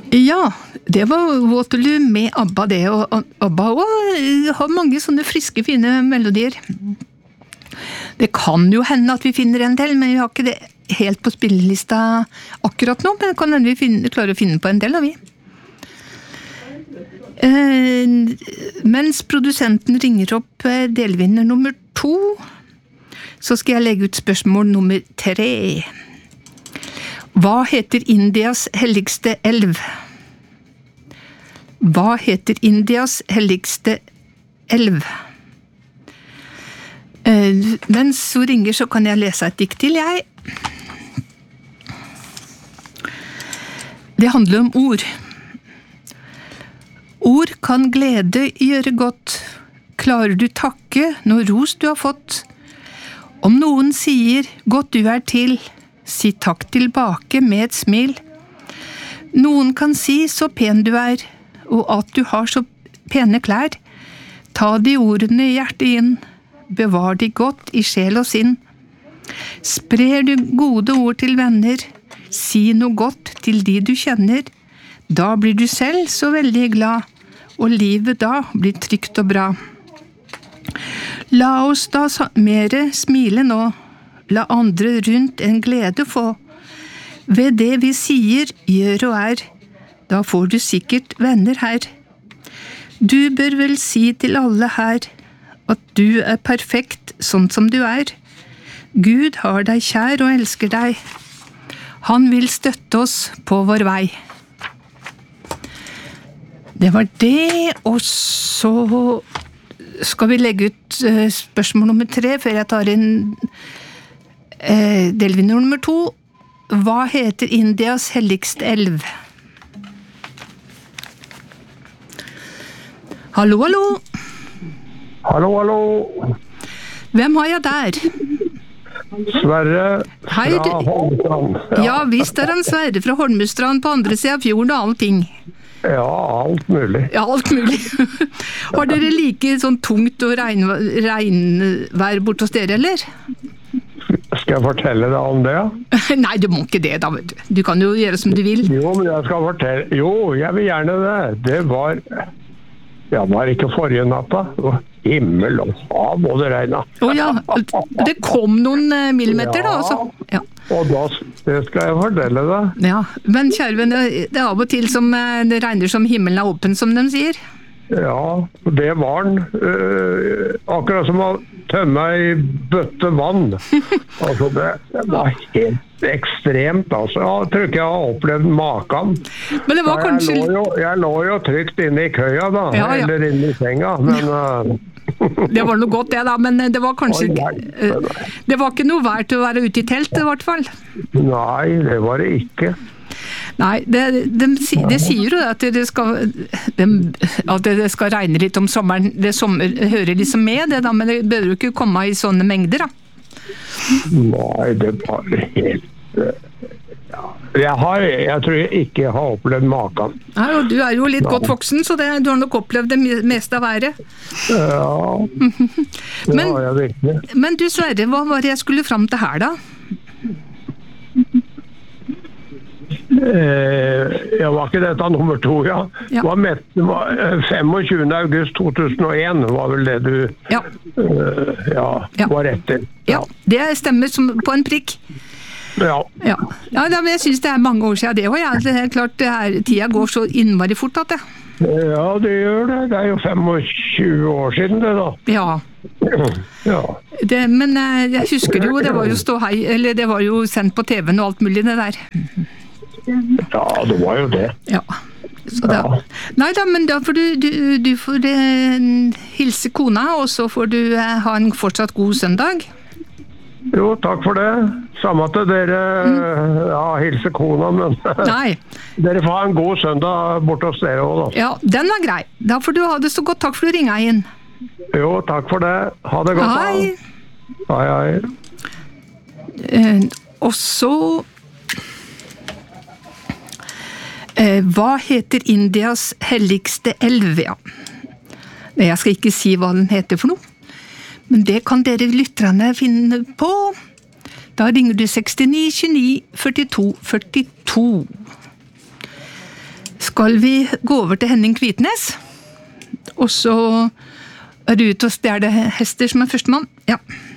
Ja, det var Waterloo med ABBA det, og ABBA også har mange sånne friske, fine melodier. Det kan jo hende at vi finner en del, men vi har ikke det helt på spillelista akkurat nå, men det kan hende vi klarer å finne på en del av vi. Mens produsenten ringer opp delvinner nummer 2, så skal jeg legge ut spørsmål nummer 3. Hva heter Indias helligste elv? Hva heter Indias helligste elv? Mens hun ringer, så kan jeg lese et dikt til, jeg. Det handler om ord. Ord kan glede gjøre godt. Klarer du takke når ros du har fått? Om noen sier 'godt du er til', si takk tilbake med et smil. Noen kan si 'så pen du er', og at du har så pene klær. Ta de ordene i hjertet inn, bevar de godt i sjel og sinn. Sprer du gode ord til venner, si noe godt til de du kjenner. Da blir du selv så veldig glad, og livet da blir trygt og bra. La oss da mere smile nå, la andre rundt en glede få. Ved det vi sier, gjør og er, da får du sikkert venner her. Du bør vel si til alle her, at du er perfekt sånn som du er. Gud har deg kjær og elsker deg. Han vil støtte oss på vår vei. Det var det, og så skal vi legge ut spørsmål nummer 3, før jeg tar inn delvinner nummer 2. Hva heter Indias helligste elv? Hallo, hallo. Hallo, hallo. Hvem har jeg der? Sverre fra Holmestrand. Ja, visst er han Sverre fra Holmestrand på andre siden av fjorden og allting. Ja, alt mulig. Ja, alt mulig. Har dere like sånn tungt og regnvær bort hos dere, eller? Skal jeg fortelle deg om det, ja? Nei, du må ikke det, da, vet du. Du kan jo gjøre som du vil. Jo, men jeg skal fortelle. Jo, jeg vil gjerne det. Det var ikke forrige natta. Det var himmel og hav, og det regnet. Ja, det kom noen millimeter da, altså. Ja. Og det skal jeg fortelle deg. Ja, men kjære venn, det er av og til som det regner som himmelen er åpen, som de sier. Ja, det var den. Akkurat som å tømme i bøtte vann. Altså, det var helt ekstremt, altså. Jeg tror ikke jeg har opplevd maken. Men det var kanskje... Jeg lå jo trygt inne i køya da, ja. Eller inne i senga, men... Det var noe godt det da, men det var kanskje det var ikke noe verdt å være ute i telt i hvert fall. Nei, det var det ikke. Nei, det sier jo at det skal regne litt om sommeren. Det hører liksom med det da, men det bør jo ikke komme i sånne mengder da. Nei, det var helt... Jeg tror jeg ikke har opplevd maken. Nei, og du er jo litt godt voksen, så du har nok opplevd det meste av været. Ja, det har jeg virkelig. Men du Sverre, hva var det jeg skulle fram til her da? Var ikke dette nummer 2, ja? Ja. 25. august 2001 var vel det du var etter. Ja, det stemmer som på en prikk. Ja, men jeg synes det er mange år siden det også. Det er klart, tida går så innmari fort at det. Ja, det gjør det. Det er jo 25 år siden det da. Ja. Men jeg husker jo, det var jo ståhei, eller det var jo sendt på TV-en og alt mulig det der. Ja, det var jo det. Ja. Så da. Nei da, men da får du får hilse kona, og så får du ha en fortsatt god søndag. Jo, takk for det. Samme til dere. Ja, hilse kona, men dere får ha en god søndag bort hos dere også, da. Ja, den var grei. Da får du ha det så godt. Takk for du ringet inn. Jo, takk for det. Ha det godt. Hei. Hei. Og så... hva heter Indias helligste elv? Ja. Jeg skal ikke si hva den heter for noe. Men det kan dere lytterne finne på. Da ringer du 69 29 42 42. skal vi gå over til Henning Kvitnes, og så er du ute og stjele hester som førstemann. Ja.